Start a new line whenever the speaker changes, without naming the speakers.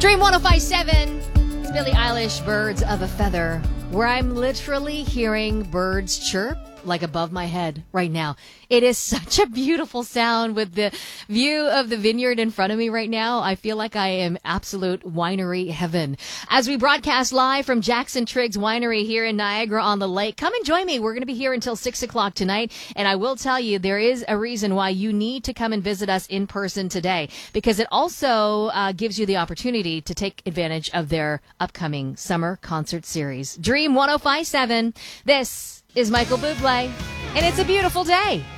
Dream 1057. It's Billie Eilish, Birds of a Feather, where I'm literally hearing birds chirp like above my head right now. It is such a beautiful sound with the view of the vineyard in front of me right now. I feel like I am absolute winery heaven. As we broadcast live from Jackson Triggs Winery here in Niagara-on-the-Lake, come and join me. We're going to be here until 6 o'clock tonight. And I will tell you, there is a reason why you need to come and visit us in person today, because it also gives you the opportunity to take advantage of their upcoming summer concert series. Dream 1057. This is Michael Bublé, and it's a beautiful day.